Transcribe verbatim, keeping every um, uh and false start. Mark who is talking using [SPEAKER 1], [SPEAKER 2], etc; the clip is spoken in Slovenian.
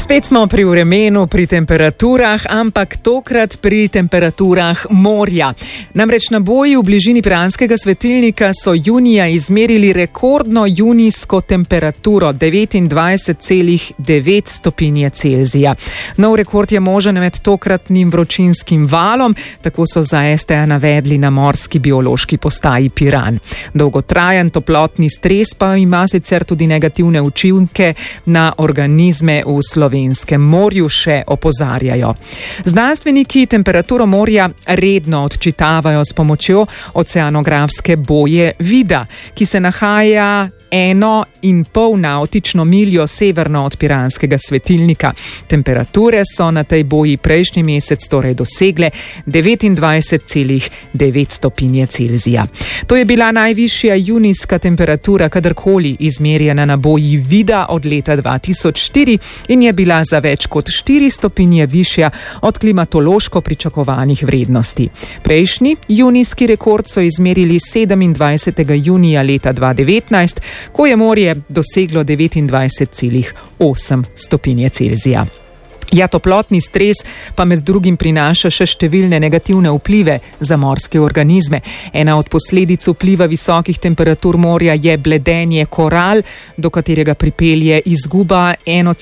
[SPEAKER 1] Spet smo pri vremenu, pri temperaturah, ampak tokrat pri temperaturah morja. Namreč na boji v bližini piranskega svetilnika so junija izmerili rekordno junijsko temperaturo devetindvajset celih devet stopinje Celzija. Nov rekord je možen med tokratnim vročinskim valom, tako so za es te a navedli na morski biološki postaji Piran. Dolgotrajen toplotni stres pa ima sicer tudi negativne učinke na organizme v Slovenskem morju, še opozarjajo. Znanstveniki temperaturo morja redno odčitavajo s pomočjo oceanografske boje vida, ki se nahaja eno in pol navtično miljo severno od piranskega svetilnika. Temperature so na tej boji prejšnji mesec torej dosegle devetindvajset celih devet stopinje Celzija. To je bila najvišja junijska temperatura kadarkoli izmerjena na boji vida od leta dva tisoč štiri in je bila za več kot štiri stopinje višja od klimatološko pričakovanih vrednosti. Prejšnji junijski rekord so izmerili sedemindvajsetega junija leta dva tisoč devetnajst, ko je morje doseglo devetindvajset celih osem stopinje Celzija. Ja, toplotni stres pa med drugim prinaša še številne negativne vplive za morske organizme. Ena od posledic vpliva visokih temperatur morja je bledenje koral, do katerega pripelje izguba eno